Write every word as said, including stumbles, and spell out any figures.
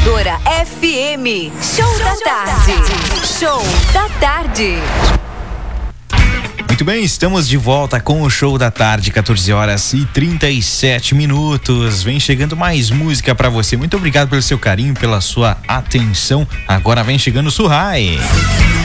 Educadora F M. Show, Show da tarde. tarde. Show da tarde. Muito bem, estamos de volta com o Show da Tarde, quatorze horas e trinta e sete minutos. Vem chegando mais música pra você. Muito obrigado pelo seu carinho, pela sua atenção. Agora vem chegando o Surrai.